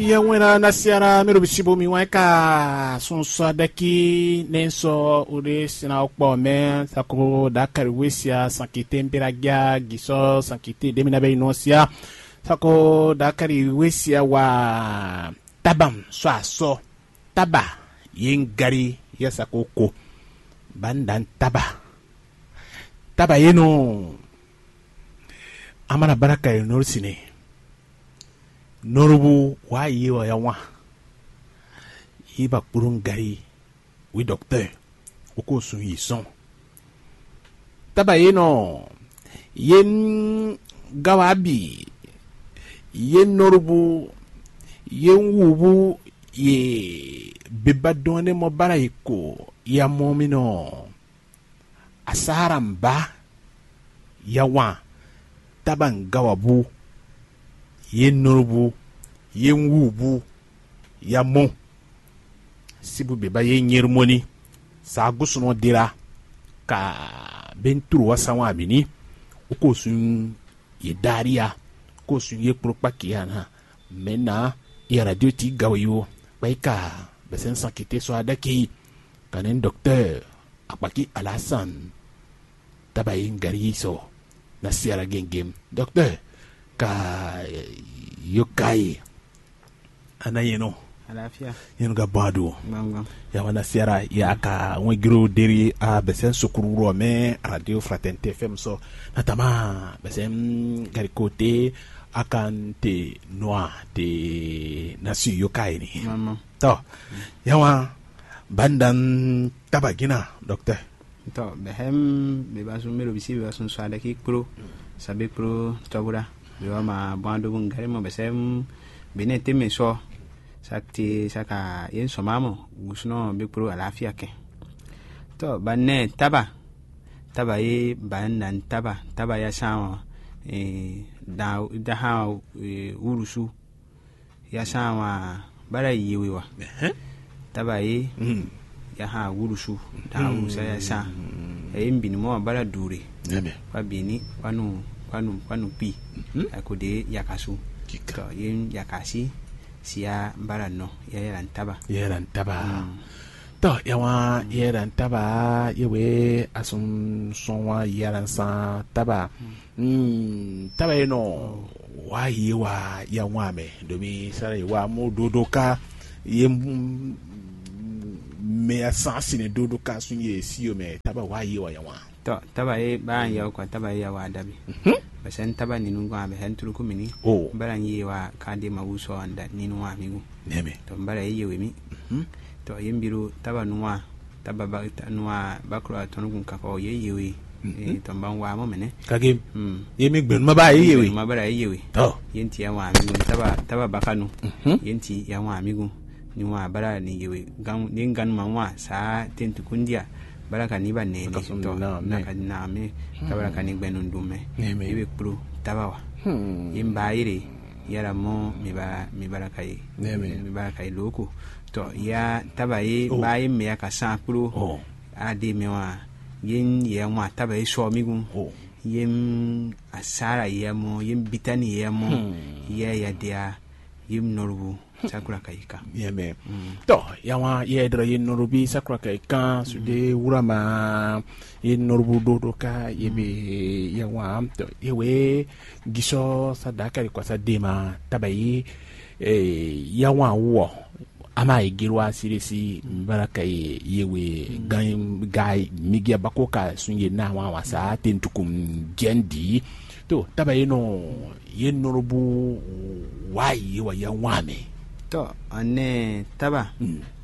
Ya wena nasiara mero bisibo mi wanka sonso daki nenso ure sina okpo me sako dakari wesia sankite mbiragia giso sankite demina be inosia sako dakari wesia wa tabam so aso taba yengari yasako ko bandan taba yeno amana baraka yonorsine Norubu wa yiwa ya wa yiba kurun gari wi docteur oko sun yi son taba yeno yen gawabi yen norubu yen wubu ye bibadone mo barayiko ya momino asaramba ya wa taban gawabu yen norubu yen wubu ya mon sibu beba yen nyermoni sa gusuno dira ka benturu wasawa bini uko sun ye daria ko sun ye propakia na mena ya radio ti gawayo baika besen sankite so adaki kanen docteur apaki alasan tabayin gari so na siara gengem docteur ka yokai ana yeno alafia yeno ga bado mangam ya wana siara ya ka wegiro deri a besen sukuru me radio fraternité fm so natama besen garikote akante noa de nasu yokai ni mama to yawa bandan tabagina docteur to behem be basu mero bisi be basu swada ki pro sabe pro tabura bewa ma bando bungare mo besem benete meso sakti saka yen somamo gusno be pro alafia ke to banne taba ye bannan taba ya sawa da ha urusu ya sawa bara yiwewa taba ye ya ha urusu da urusa ya sa yin mo bara dure wa bini wanu pi akode yakasu to yin yakasi siya barano yeran taba to yawa yeran taba yewe asun sonwa yeran sa taba taba yeno wa yewa yawa me domi sare wa mo dodoka yem me asasine dodoka sunye siyo me taba wa yewa yawa to taba e ba ya ko taba ya wa dabi basan taba ninu gwa be han turu kumini baran yi wa kade mawuso anda ninu wa migu neme to bara yi we mi to yimbiru taba nuwa taba ba nuwa bakro atonu ka ko ye yewe to ban wa mo mene kage yemi gbenu ma ba ye yewe ma bara ye yewe to yenti ya wa migu taba bakanu yenti ya wa migu ni wa bara ni yewe gan ma wa sa tentu kundia baraka ni ba ne to naka na me baraka ni gbenu ndume ibe pro tabawa yimba ire yara mo mi baraka yi loko to ya tabaye baye me ya kasa pro ade me wa yin ya wa tabaye so migun yin asara ya mo yin bitani ya mo ya dia yin norbu sakura kaika yeme to yawa yedra yin norubi sakura kaika sude urama yin norubu dodoka yebe yawa to yewe giso sadaka kwa sadema tabayi yawa wo ama igirwa sirisi baraka yewe gai migia bakoka sunye na wa wasa tentukum jendi to tabayi no yin norubu wayi wa yawame to ane taba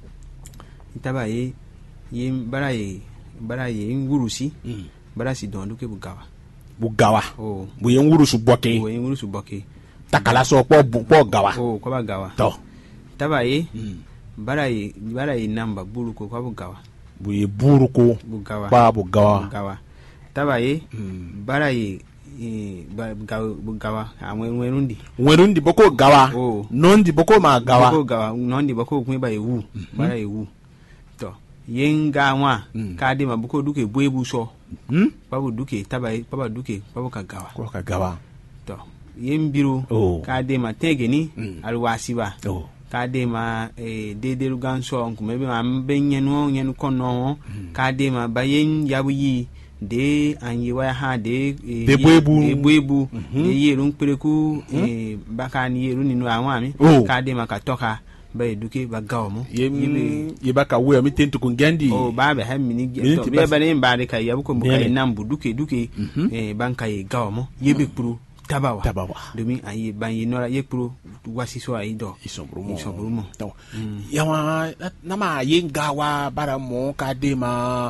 ye yim bara ye ngurusi bara si don duke bugawa bu ye ngurusu boke takala so po gawa ko ba gawa to taba ye bara ye namba buruko ko bugawa bu ye buruko bugawa taba ye bara ye gawa werundi boko gawa nondi boko ma gawa nondi boko kuma ba ewu bara ewu to yenga wa ka de ma boko duke boebu so babu duke tabai baba duke babu ka gawa to yembiru ka de ma tegeni alwasiba ka de ma de ruganso nkume be ma benyenu nyenu kono ka de ma bayen yabuyi de anyi wa ha de buebu de yerun pereku bakani yerun ninu awami ka de ma ka toka ba eduke ba gawo ye ba ka we mi tentu kungendi ba be ha mini to be ba ne ba de ka yabu ko buka nambu duke banka ye gawo mo ye be puru tabawa domin ayi ban yi nora ye puru wasi so ayi do isobrumo yawa na ma ye gawa bara mo ka de ma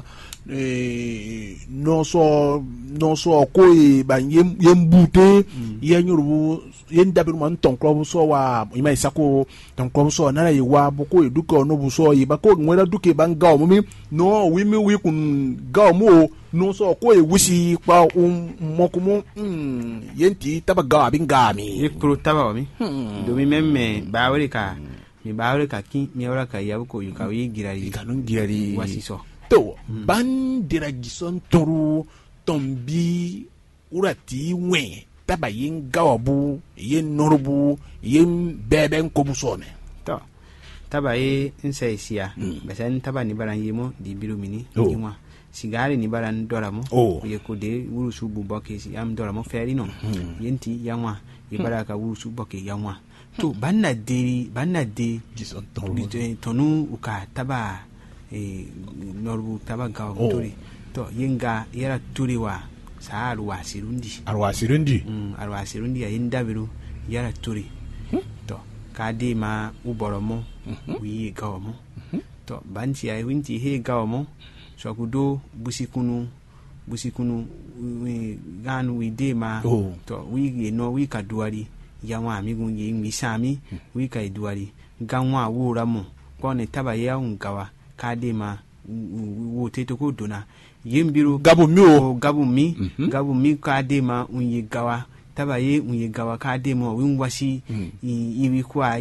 no so ko ban yembute yenyuru yendabiru man ton club so wa ima isako ton club so na ye wa boko eduka no bu so ye ba ko nwera duke ban ga mo mi no wi mi wi kun ga mo no so ko e wusi pa mokumo yenti taba ga bin ga mi ye pro taba mi do mi memme ba wori ka ki mi wora ka ya ko yu ka wi girari kanun girari wasi so to ban dira gison toru tombi urati we taba yin gawabu yin norbu yin beben ko busome to taba ye insaisia besen taba ni baran yimo di biru mini yima sigari ni baran doramo ye ko de wurusu bu boke si am doramo feri no yenti yanwa ye baraka wurusu boke yanwa to banna de gison tonu uka taba norbu taba gawa tori to yenga yara turiwa sa arwasirundi ya indabiru yara turi to kadi ma uboromo wi gawomo to banti ay winti he gawomo so kudo busikunu ganu wi de ma to wi no wi kaduari yawa amigun yi misami wi ka iduari ganwa wuramo kone taba ya ungawa kadi ma wote to ko dona yembiru gabu mi kadi ma unyi gawa tabaye unyi gawa kadi mo winwasi iwi kwa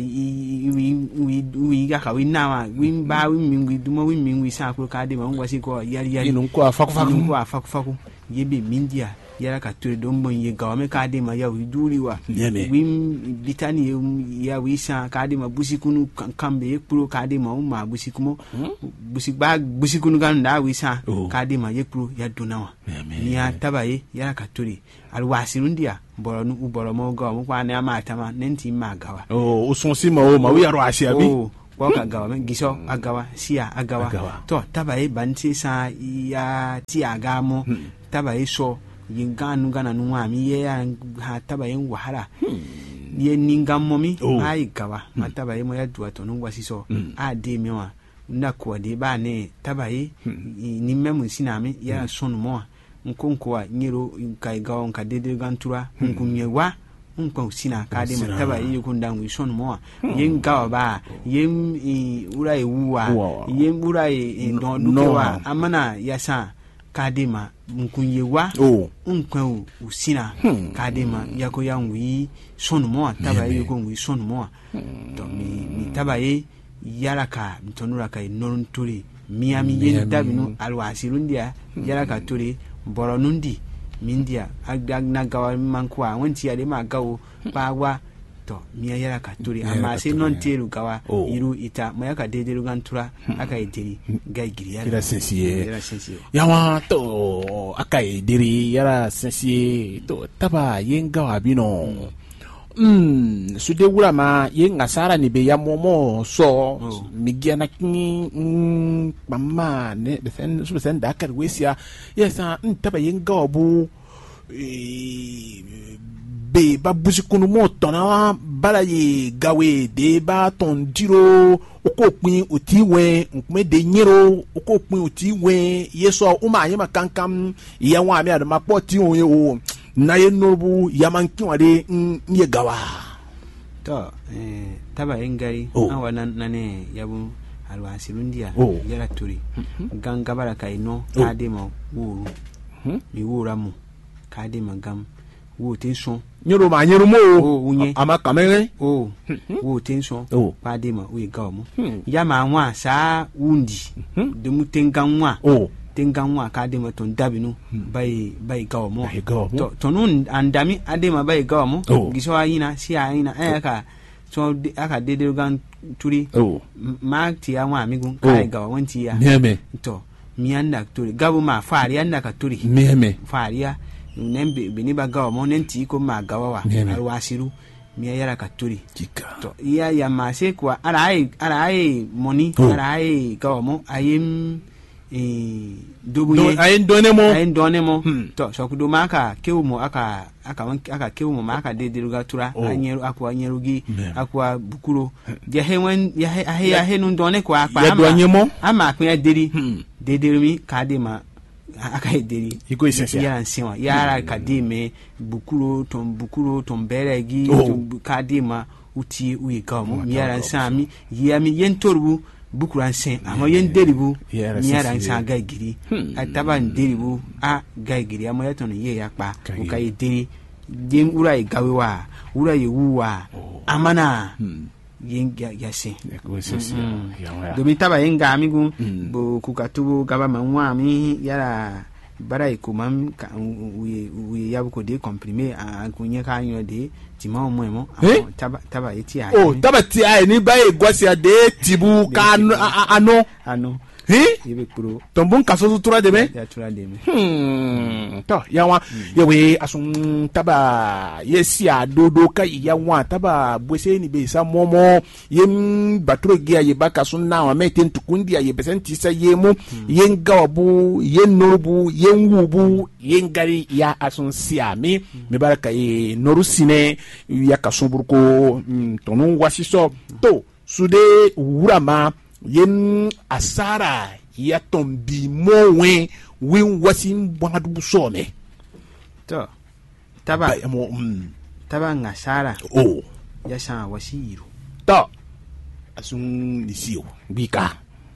iwi ga ka winawa wimba wimingwi dumo wimingwi sa ko kadi ma unwasi ko yari inu ko afaku yebe mindia yara ka ture don bon ye gawa me kadi ma ya widuri wa wim bitani ya wisa kadi ma busikunu kambe ye pro kadi ma umma busikumo busikunu gan da wisa kadi ma ye pro ya donawa niya tabaye yara ka ture alwasirundia uboromo gawa mo kwa na matama nenti ma gawa usonsi ma o ma wi aro asia bi kwa ka gawa me giso agawa sia agawa to tabaye banti sa ya ti agamo tabaye so yinganu gana nuwami ye ha tabayen wahala ye ningamomi ai gawa matabaye mo ya duato nungwa siso a de mewa na ko de ba ne tabaye ni memu sinami ya sonu mo nkonko a nyiro kai gawa nka de gantura nkunyewa nkwa sina ka de tabaye yukunda ngi sonu mo yen gawa ba yen urai wuwa yen urai no dukewa amana yasa kadema nkunyewa nkwa usina kadema yako yangwi sonumo tabaye yoko ngwi sonumo to mi tabaye yaraka mtonura kai norunturi miami yentabinu alwasirundia yaraka turi boronundi mindia agnagawa mankwa wonti ade magawo bawa to miya yara ka turi amma sai non teru gawa iru ita mai aka daidai rugantura aka yi diri gai giri yara sensiye yawa to aka yi diri yara sensiye to taba yin gawa bino su de wura ma yin asara ni be ya momo so migia na kini mama ne su sen da aka wesia yesa taba yin gawa bu be ba busikunu mo tona bala ye gawe de ba ton diro okopin oti we nkume de nyero okopin oti we yeso uma yema kankam ya wa mi adama poti on ye o na ye nobu yamanki wade nye gawa to taba engari awana nane yabu alwasirundia yara turi ganga baraka ino kadema wuru mi wuramu kadema gam wo tension nyoro ma nyero mo ama kamere wo tension padema we gawo mo ya ma nwa sa wundi de mutenga nwa tenganwa ka de ma ton dabinu bay gawmo Bay gawmo. to nun andami ade ma bay gawmo giso ayina si ayina aka so aka de gan turi ma ti anwa amigun kai gawa wanti ya meme to mi anda turi gabu ma fari anda ka turi meme fari ya nembe bini ba gawmo nenti ko ma gawa wa arwasiru mi yara ka turi kika to ya ma se kwa ara ai money ara ai gawmo ayim ayin done mo to so kudo maka kewumo aka kewumo maka de ruga tura anyeru akwa anyerugi akwa bukuro je hewen ya he nun done kwa akpa ama akwa deri mi ka de ma aka deri iko isensia ya nsewa ya ka de me bukuro ton beregi ka de ma uti uyi ka mo ya nsami ya mi yentorbu bukuran sen ama yen deribu nyara nsa gaigiri ataba nderibu a gaigiri ama yaton ye yakpa ukai deri yen ura igawewa ura yewuwa amana yen yase domi taba yen ga amigu bo kukatubu gaba manwa mi yara bara ikumam uye yabuko de comprimé a kunye ka anyo de tima omwemo taba eti a taba ti a ni bae gwasi a de tibu ka ano yebe kuro tombon kaso tura de me ya tura de me to yawa yewe asun taba yesi a dodo ka yawa taba bwese ni be sa momo yem batro gia ye baka sun na wa meten tukundi ye besenti sa yemu yen gawabu yen norubu yen wubu yen gari ya asun siami me baraka e norusine ya kasumburko tonun wasiso to sude wurama yen asara ya tombi mowe win wasin bwadu some to taba taba ngasara ya sa wasiru to asun nisio bika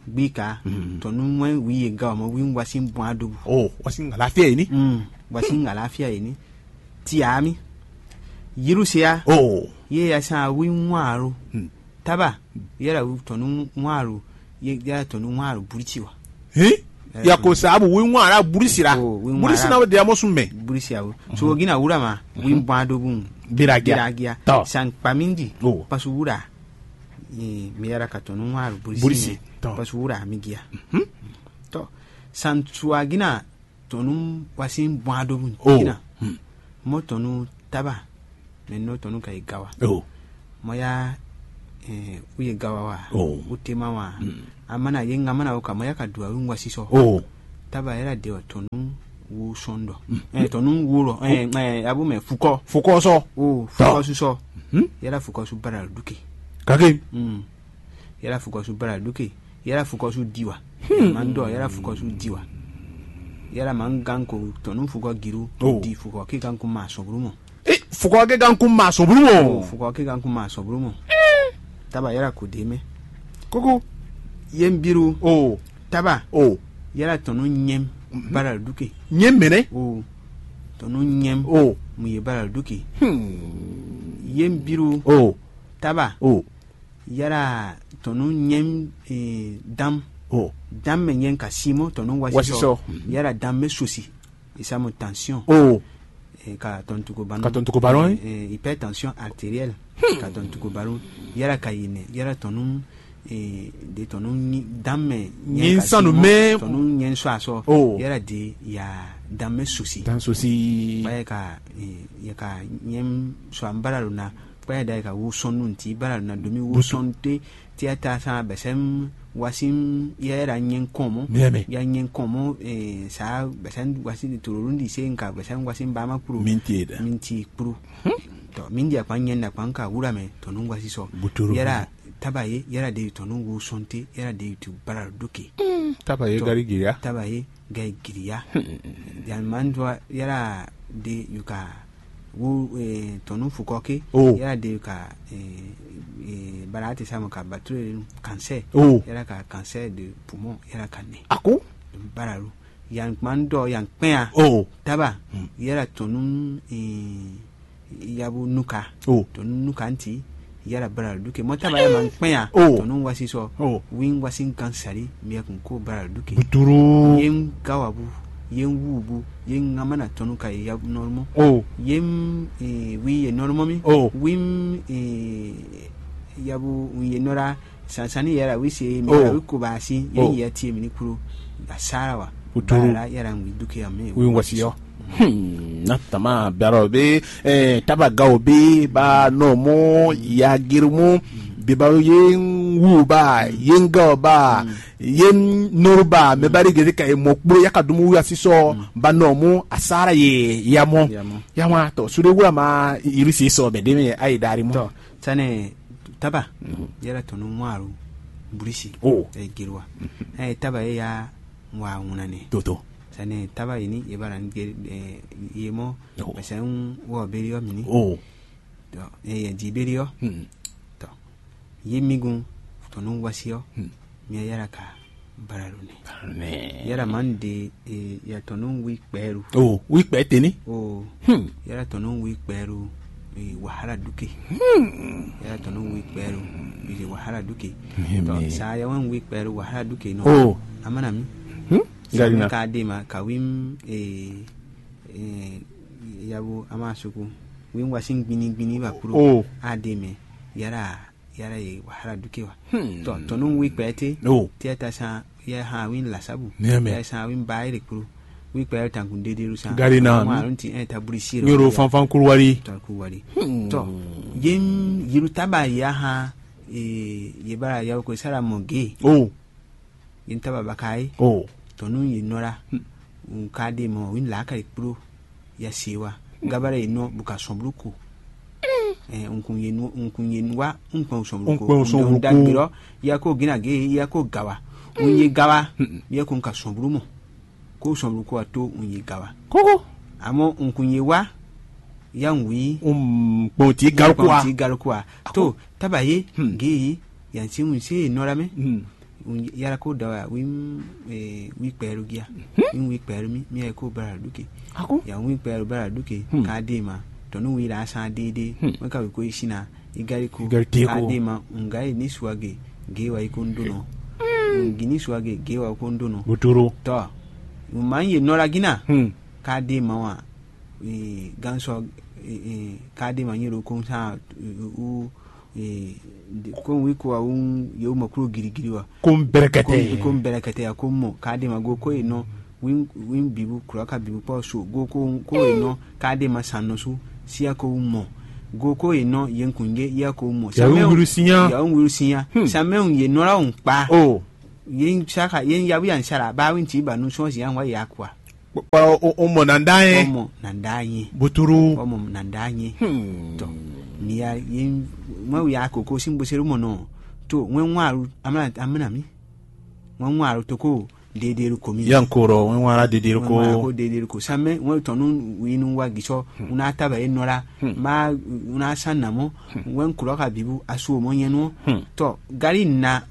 tonu wen wi ga mo win wasin bwadu wasin alafia ni wasin alafia ni ti ami yirusia ye ya sa win waru taba yara tonu waru ya tonu waru burichiwa ya ko sabu win wara burisira burisina de amosume burisiawo so gina wurama win bwado bun biragia san pamindi pasu wura mi yara ka tonu waru burisi pasu wura migia to san tuagina tonu wasin bwado bun gina mo tonu taba menno tonu kai gawa moya uye gawa wa utema wa amana yenga mana ukama yakadua wingwa siso taba era de tonu wu sondo tonu wuro abume fuko so fuko so yara fuko su bara duke kage yara fuko su bara duke yara fuko su diwa mando yara fuko su diwa yara manganko tonu fuko giru di fuko ke ganku ma sobrumo fuko ke ganku ma sobrumo fuko ke ganku ma sobrumo taba yara kudeme koko yembiru taba yara tonu nyem bara duke nyem mene tonu nyem muye bara duke yembiru taba yara tonu nyem dam dam menyen kasimo tonu wasiso yara dam me souci isamo tension ka tontuko baron hypertension artérielle ka tontuko baron yara kayine yara tonu de tonu damme nyen sanu me tonu nyen so aso yara de ya damme souci ba ka nyem so ambara na ba da ka wo sonu nti bara na domi wo sonte tiata sa besem wasim yara nyen komo ya nyen komo sa besen wasi tururundi senka besen wasim ba makuru minti kuru to mindi akwa nyen na kwanka wura me tonu wasi so yara tabaye yara de tonu wo sonte yara de tu bara duke tabaye gari giriya yan mandwa yara de yuka wo tonu fukoke yara de yuka barate sama ka bature cancer yara ka cancer de poumon yara kane ako bararu yan mando yan pea taba yara tonu yabu nuka tonu nuka nti yara bara duke mo taba ya man penya to nun wasi so win wasin kan sari me kun ko bara duke buturu yen gawabu yen wubu yen ngamana tonu kai ya normo yen wi ye normo mi win yabu wi nora sansani yara wi se mi wi ko basi yen ya tie mi ni kuro asarawa buturu yara wi duke ya me win wasi yo na tama baro be taba gawo be ba no mo ya girmu be ba yen wu ba yen gawo ba yen norba me bari gezi ka mo kpro ya kadumu ya siso ba no mo asara ye yamo to sure wura ma irisi so be de me ai dari mo to tane taba yara tonu maru burisi girwa taba ya wa ngunane toto sane taba ini ibaran yemo basan wo berio mini to jiberio to yemigun to nun wasio mi yara ka bararune yara mande ya to nun wi peru wi pe teni yara to nun wi peru wahala duke yara to nun wi peru wahala duke to sa ya wan wi peru wahala duke no amana mi Garina kadima kawim yabu amasuku wim wasing bini ba puro ademe yara ye wahala dukewa to tonun wi pete tiata sa ya ha win lasabu ya sa win bayre puro wi pete tankun dede rusa Garina marunti taburisiro yoro fanfan kurwari to yim yirutaba ya ha yebara ya ko sara moge yintaba bakai tonu yinora unkade mo win la kai pro ya siwa gabara ino buka sombruku unkunyenwa unkon sombruku ndagiro yako gina ge yako gawa unye gawa yako nka sombrumo ko sombruku ato unye gawa koko amo unkunyewa yanwi poti garkwa to tabaye ge yansi unse nora me yara ko dawa wim wi peru gia wi peru mi ko bara duke ya wi peru bara duke ka de ma to no wi la san de maka ko ishina igari ko ka de ma ngai ni swage ge wa iko ndono ngini swage ge wa ko ndono buturu to man ye nora gina ka de ma wa ganso ka de ma nyiro ko sa ko wi ko yo makro girigiri wa kum berekete ya ko kade mago ko eno win bibu kura ka bibu pa so go ko eno kade masano su sia ko mo go ko eno yenkunge ya ko mo ya ngurusinya samen ye nora on pa yen saka yen yabu yan sara ba win ti ba nu so sia wa yakwa omo nandaye buturu omo nandaye to niya yin mawi akoko simbo serumo no to wenwaru amana mi wenwaru to ko dederu komi yankoro wenwara dederu ko samme won tonu winu wa giso una taba enora ma una sanamo wen kuroka bibu asu mo yenu to gari na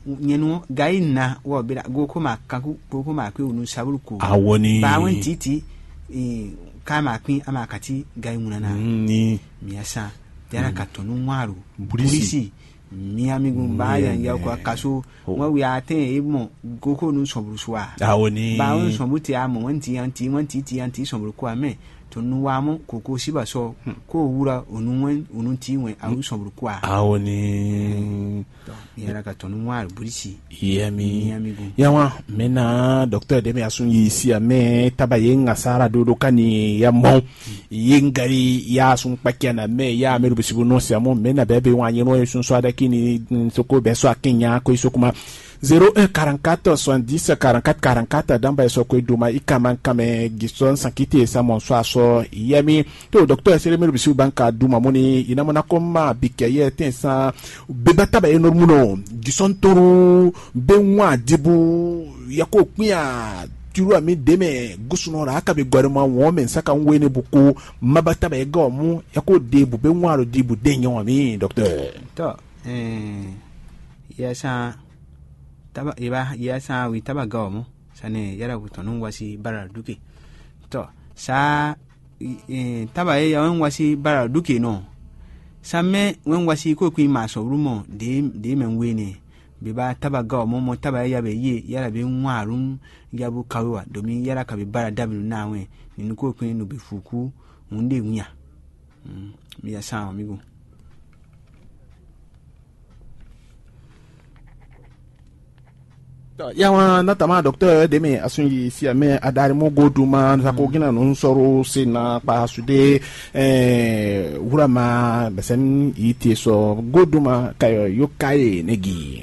wo bira go ko ma ku unu sabuluku awoni ba won titi kama kwin amakati gai munana ni miasa yara katonu nwaru burisi mi amigu mbaya ya kwa kaso wa wi ate imo goko nu sobruswa awoni ba won sobuti amo wanti sobru kwa me tonu wa mo koko siba so ko wura onu tiwen awu sobru kwa awoni yara katonu nwaru burisi yemi yawa mena docteur de me asun yi si ame tabaye ngasara dodo kani ya mo yengari ya sun pakiana me ya me rubusibu no si amo mena bebe wanye no sun so ada kini soko beso akinya ko isokuma 0144 70 44 44 damba soko duma ikama kame gison sankite sa mon so aso yemi to docteur sere me rubusibu banka duma moni inamona koma bikeye tensa bebata ba enormuno gison toru benwa dibu yako kwiya turu ami deme gusunora akabe gwarima won saka nwene buku mabata ba ega mu yako debu benwa ro dibu denyo mi docteur to yasa taba iba yasa wi taba ga mu sane yara butonun wasi barar duke to sa taba yawan wasi barar duke no Samme when wasi ko kuin maso rumo de men wene be ba taba ga mo taba ya be ye yara be nwarum ya bu kawa domin yara ka be bara dablu na we ni ko kuin no be fuku munde wunya mi ya sa amigo yawa na tama docteur de me asunyi si ame adari mo goduma na ko gina no soro se na pa sude urama besen ite so goduma kayo yokai negi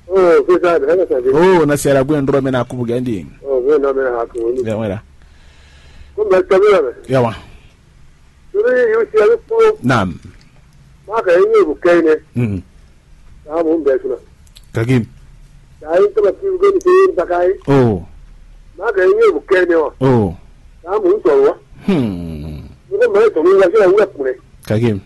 na sera bu ndro me na kubu gandi we na me ha ko ni yawa ko ba tabira yawa yo si ala ko nam ma ka yi bu kai ne na mun be suna kagim ai to ba ki go ni ta kai ma ka yi bu kai ne na mun to wa ko me to ni la ya wa kure kagim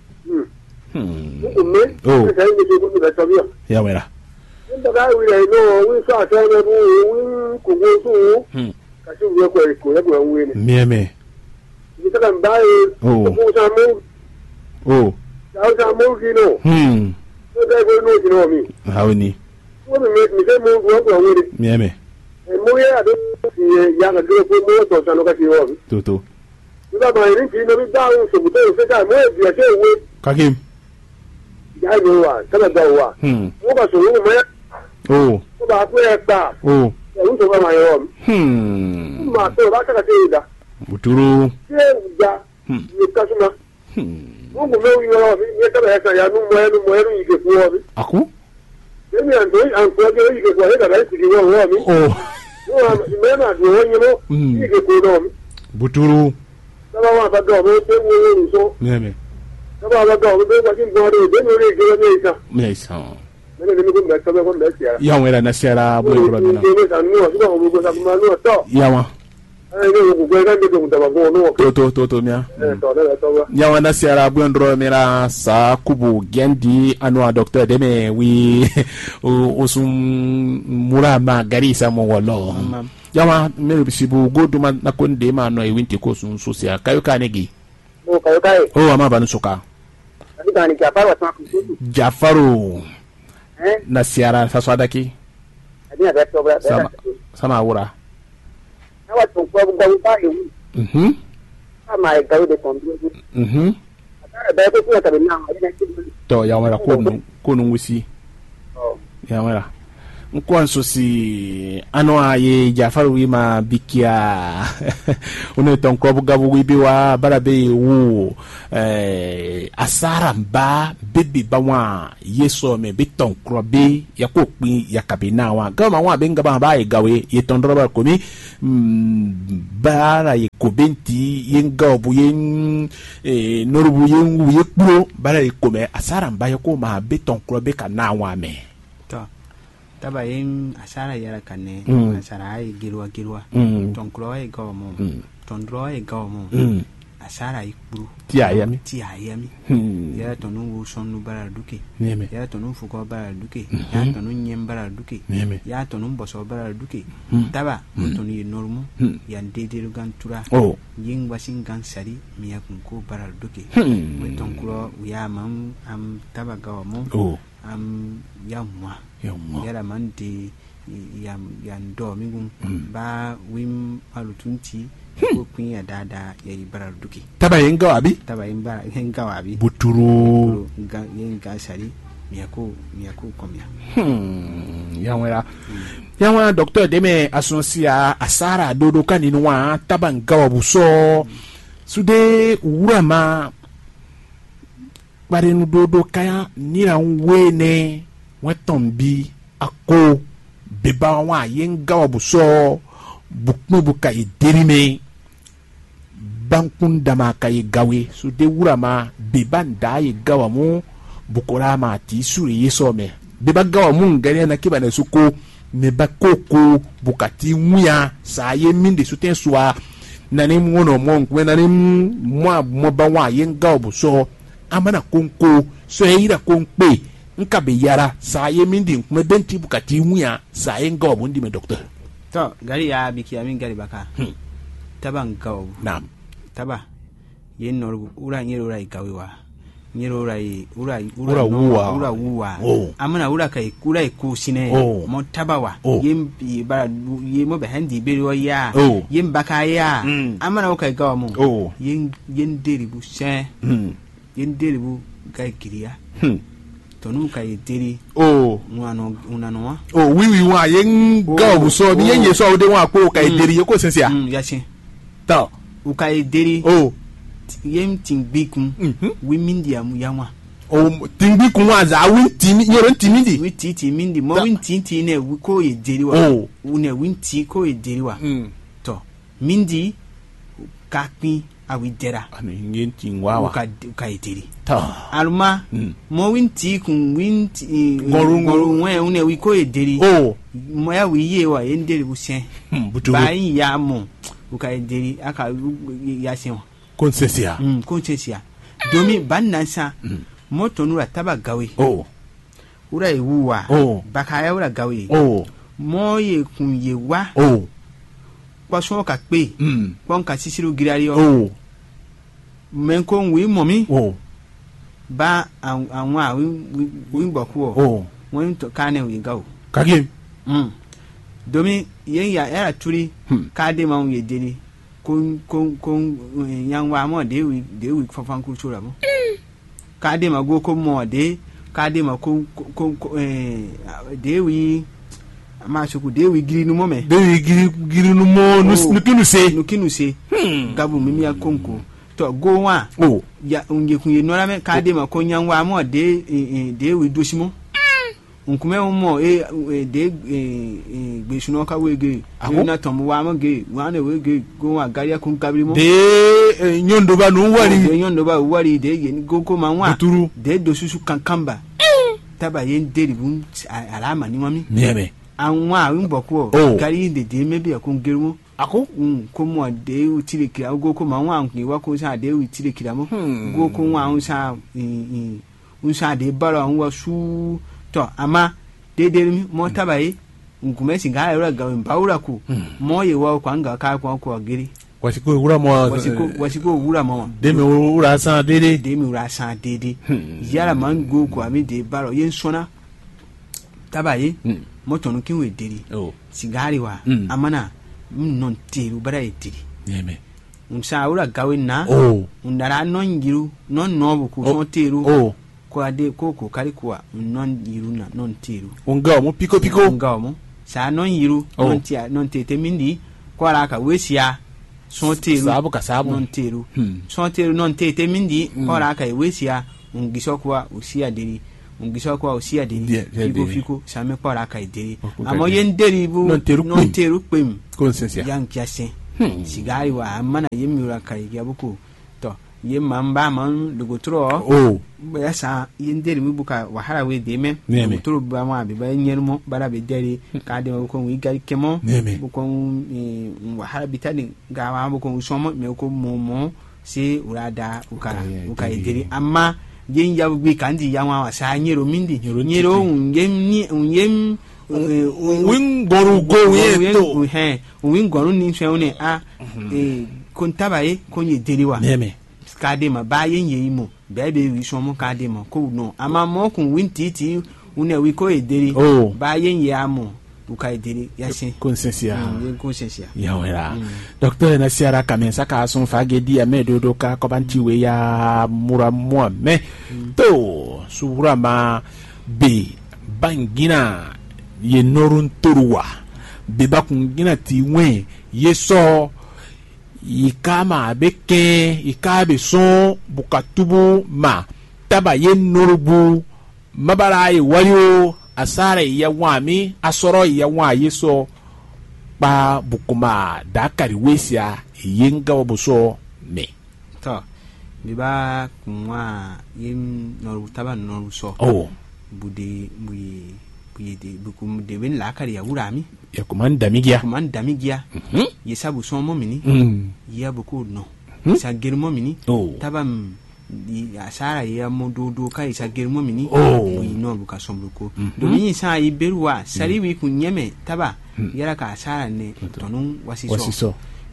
ko me ka yi ni ko ni ba tabira yawa nda ga wi no wi sa ta ne bu wi ko go su ka shi we ko ya go wi ne mieme ni ta kan ba ko sa mo ya sa mo ki no ko da go no ki no mi hawni ko mi se mo go wi ne mieme mo ya do si ya ga go mo to sa no ka si wo toto ni ba ba ni ki no bi da so bu to se ka mo bi ya se we kagim ya go wa kala da wa mo ba so wo mo ko ba ko e ta ya un to ba ma yo ma to ba ka te da buturu ye da ni ka suma mo mo yo ni ka ba ka ya nu mo yi ke ko bi aku mi an ko ke yi ke ko he da ba si wo mi me na do wo ni mo yi ke ko do mi buturu da ba ba do mo te wo ni so mieme da ba do mo be ba kin go do de no ri ke ni ta mesa ne ni ko ba ka ba ko le sia yawa era na sera bu ndro me na ni ta no so ko go sa ma no to yawa ni ko ga ni do ta ba go no to mia to da to ba yawa na sera bu ndro me na sa kubu gendi anwa docteur de me wi osum murama garisa mo wolo yawa me bisibu goduma na konde ma no e winti ko sun social kayo kanegi kayo kai ama banu suka ani kan ki afaro ta ku Jafaru na siara sa daki ani na to bra sama wura na wa to ko ba ba e ama e gawo de kondo ata ba ko ko ta na ani na to yawa ko nu wisi yawa nkwanso si ano aye Jafaru wi ma bikia ono ton ko gabu wi biwa barabe wu asara mba bebe bawa yeso me biton krobe yakopin yakabina wa gama wa benga ba e gawe yeton droba komi bara ye kobenti yenga obu yen norubu yen wu yekuro bara e kome asara mba yakoma biton krobe kana wa me taba yin asara yara kanne asara ai girwa tonkro ai gawo mo tondro ai gawo mo asara ikuru ti ayami ya tonu wo sonu bara duke ya tonu fuko bara duke ya tonu nyem bara duke ya tonu boso bara duke taba tonu ye normu ya dede gantura yin wasin gan sari mi ya kunko bara duke we tonkro ya mam am taba gawo mo ya mwa yara mandi yan do mingun ba wim alutunti ko kun ya dada ya barar duki taba yenga abi buturu yenga sari miyako komya yawa docteur deme asosia asara dodo kaninu wa taba ngawa buso sude urama barenu dodo kaya nira wene wetombi ako beba wa yenga wabuso bukme buka iderime bankun dama kay gawe su de wurama beba nda ye gawa mu bukora ma ti suri yesome beba gawa mu ngare na kiba na suko me bakoko bukati muya sa ye minde suten suwa nani ngono mo nkwe nani mo ba wa yenga wabuso amana konko so ira konpe nkabe yara sa ye mindi kuma benti bukati muya sa ye ngawo ndi me docteur to gari ya biki amin gari baka taban gawo nam taba yen norbu ura nyero ura igawewa nyero ura wuwa amana ura kai kura ku sine mo tabawa yim bara yimo be handi beri wa ya yim baka ya amana kai ga mo yin deri bu se yin deri bu kai kiriya tonu kai deri unano wa wiwi wa yen ga bu so bi yen yeso de wa ko kai deri ye ko sensia ya sin ta u kai deri yem tingbikun women dia mu yanwa tingbikun wa za win yoro timindi wi timindi mo win tinti ne wi ko ye deri wa une win ti ko ye deri wa to mindi kakpin awi dera ani yen tinwa ka ye deri ta alma mo win ti kun win goru we une wi ko ye deri mo ya wi ye wa ye deri bu sen ba yin ya mo u ka ye deri aka ya sen konsesia domi banansa moto nura taba gawe ura ewuwa bakaya ura gawe mo ye kun ye wa kwaso ka pe pon ka sisiru girario men ko wi momi ba anwa wi gboku won to kane wi gawo kage domi yen ya era turi ka de ma ye deni kon yang wa mo de wi fafan ku chura mo ka de ma go ko mo de ka de ma ko de wi ma chuku de wi giri nu mo me de wi giri nu mo nu kinu se gabu mimi ya konko to go wa ya unge kunye no la me ka de ma ko yang wa mo de wi dosimo nkume mo de gbesuno ka wege na tom wa mo ge wa na wege go wa garia kun kabiri mo de nyondo ba no wari de yen go ko ma wa de dosusu kankamba taba yen deri bun alama ni mami meme anwa wi boku gari de mebi akun gerumo ako ko mo de utire kira go ko ma wa nkun wa ko sa de utire kira mo go ko wa unsa de bara wa su to ama dederi mo tabai ngume singa era gawe baura ku mo ye wa kwanga ka kwa giri wasiko ura mo demi ura san dede yara man go ku ami de baro yen sona tabai mo tonu kinwe deri sigari wa amana non tiru bara etiri yeme unsa ura gawe na undara non giru non nobu ku so tiru ko ade ko kari kwa non yiru na non tiru unga mo piko unga mo sa non yiru non tete mindi ko ara ka wesia so tiru sabu non tiru so tiru non tete mindi ko ara ka wesia ungiso kwa usia deri fiko sa me ko ara ka deri amo yen deri bu non tiru pem konsensia yang kiasen sigari wa amana yemura kai yabuko to ye mamba man dugutro ya sa yenderi mi buka wahala we de me dugutro ba ma be ba nyermo bara be deri ka de ko wi gari kemo ko wahala bitani ga wa ko somo me ko momo se urada uka ederi amma yen ya bi kandi ya wa sa nyero mindi nyero unyem wingoru go yeto wingoru ni shewne kontaba konye deriwa kadema ba yenye imo bebe wi somo kadema ko no ama mo kun wintiti une wi ko ederi ba yenye amo uka ederi yase konsensia ya wera docteur na siara kamensa ka son fagedi ya medodo ka kobanti we ya mura mo me to surama be bangina ye norun toruwa be bakungina ti wen yeso ikama beke ikabe son bukatubu ma taba ye norubu mabara ye wario asare ya wami asoro ya wa yeso pa bukuma dakari wesia yenga wabuso me to biba kunwa yem noru taba noru so bude de bukum de ben la kari ya wurami ya kumanda migia ye sabu so mo mini ya buku no sa germo mini taba asara ya mododo kai sa germo mini no buka somluko do mi sa iberwa sari wi kunyeme taba yara ka asara ne tonun wasiso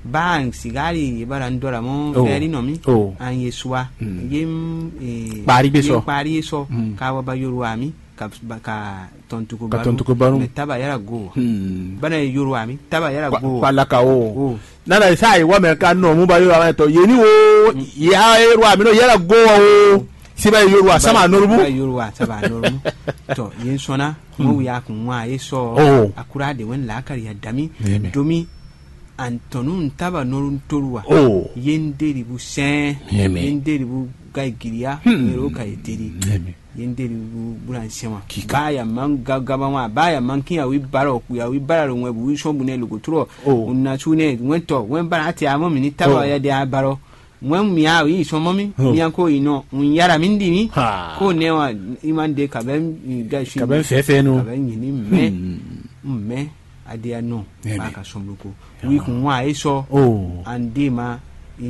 bang sigari bara ndora mo feri no mi an yeswa yem pari so ka wa ba yoruwa mi ka tontuko baru taba yara go bana yoruwa mi taba yara go palaka o nana sai wa me ka no mu ba yoruwa to yeni wo ya yoruwa mi no yara go o siba yoruwa sama norubu to yen sona mo ya kunwa yeso akura de wen la kari ya dami domi Antonun taba norun toruwa yenderi bu sen yenderi bu gaigiria ero kaiteri yenderi bu buran sema baya man gagabawa baya man kiya wi baro ku ya wi baro nwe bu wi shombu ne lugoturo unna chune wento wen bara ati amo mini taba ya de baro wen miya wi shomomi miya ko ino unyara mindini ko newa imande kaben gashi kaben fefe no kaben yini me adia no aka somluko wi kunwa eso andima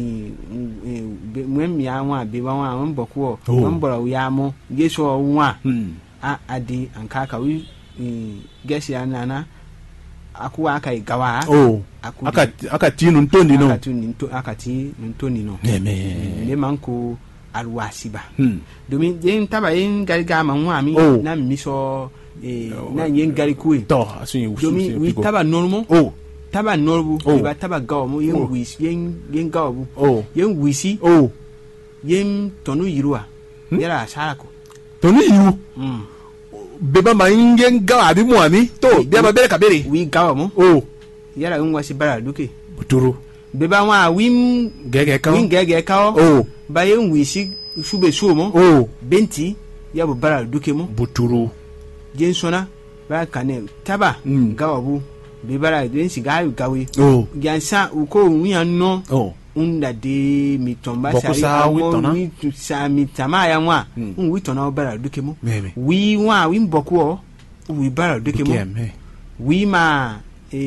mwem ya nwa be ba nwa mboko mbora wi amo yeso nwa adi ankaka wi gesi anana akuwa aka igawa aka tinu ntondi no aka ti ntoni no ne manko alwasiba domi den taba yin gariga ma nwa mi na miso na yen gari kuwe to asun domi wi taba normo taba norbu ba taba gawo mo yen wis yen gawo bu yen wisi yen tonu yiruwa yara sarako tonu yiru beba ma yen gawo abi mo ami to beba bere ka bere wi gawo mo yara nwa si bara duke buturu beba wa wim gege kawo ba yen wisi sube sumo benti ya bu bara duke mo buturu jensona ba kane taba gawabu be bara den sigaru gawe jansa uko wian no unda de mitomba sari mi sa mitama ya nwa wi tona bara duke mo wi wa wi mboko wi bara duke mo wi ma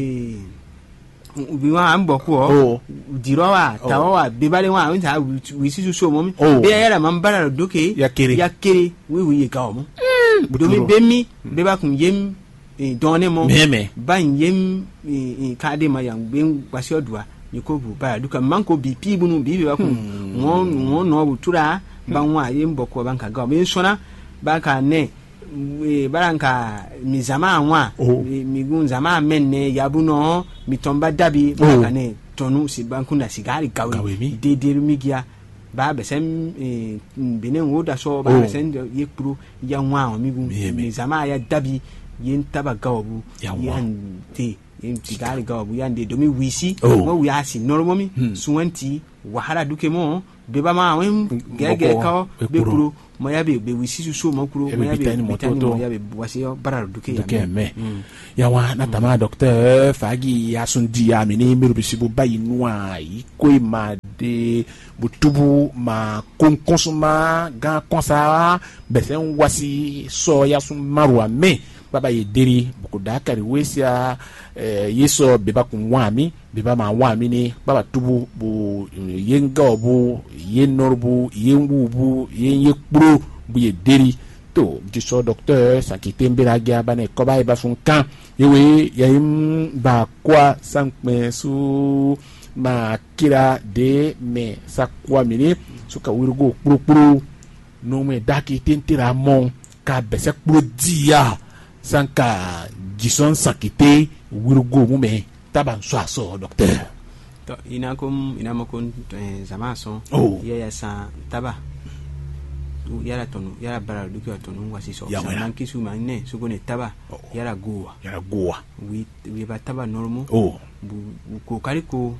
wi wa mboko dirowa tawa be bare wa wi sa wi sisu so mo be yara man bara duke yakere wi gawo mo domi bemi beba kun yem donne mo ban yem kade ma yang ben kwasi odua nikobu ba duka manko BP bunu bibi ba kun won no butura banwa yem boko banka ga me sona baka ne baranka mizama anwa migun zama menne yabuno mitomba dabi baka ne tonu si bankunda sigari gawe dedere migia ba besem benen woda so ba besen yekpro ya nwa omigu mi zama ya dabi yen taba gawu yan te yen tigari gawu yan de domi wisi mo wi asi normomi suwanti wahala duke mo beba ma wen gege ka be kuro mo ya be wisi so mo kuro mo ya be bitani mo ya be wasi barar duke ya me ya wa na tama docteur fagi ya sun di ya mi ni miru bisibu bayi nuwa iko ma de butubu ma konkonsuma ga konsa besen wasi so ya sun marwa me baba ye deri bukuda kari wesia yeso beba kunwami beba ma wami ni baba tubu bu yenga obu yenorbu yenwubu yenyekpro bu ye deri to jiso docteur sakitembera gya bane koba e ba funkan yewe yayim ba kwa sankme su ma kira de me sakwa mini suka wirgo kpro no me daki tentira mon ka bese kpro dia sanka jison sakite wirgo mu me taban so aso docteur to inamakon zamaso ya sa taba yara tonu yara bara duki tonu wasi so man kisu manne suko ne taba yara goa wi ba taba normo bu ko kariko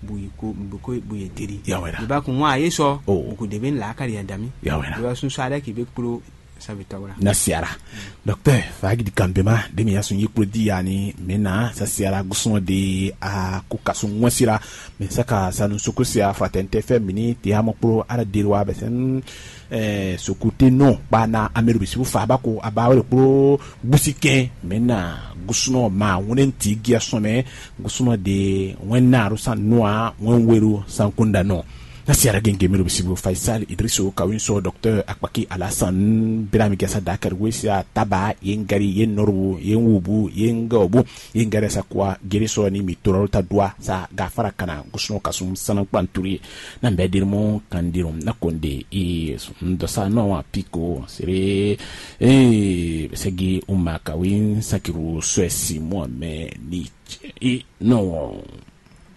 bu yetiri ba ku wa yeso ku deben la kari adami ba sun sada ki be pro sabitawra na siara docteur fagi di kambema de mi yasun yipro di yani mena sa siara gusun de a ku kasun wasira men saka sanu sukusia fatente femini ti amopro ara dirwa besen sokute non bana ameru bisibu fa bako abawe pro busike mena gusuno ma wonen tigia some gusuno de wenna rusan noa wenweru sankunda no nasiara genge mero bisibu Faisal Idrisso kawinso Dr. Akpaki Alasan Birami Gasa Dakar Wesa Taba Yengari Yenoru Yenwubu Yengobu Yengare Sakwa Geriso ni mitorota dua sa gafara kana gusno kasum sanan kwanturi na mbedirmo kandirum nakonde ndosa no wa piko sere segi umaka win sakiru swesi mo me ni no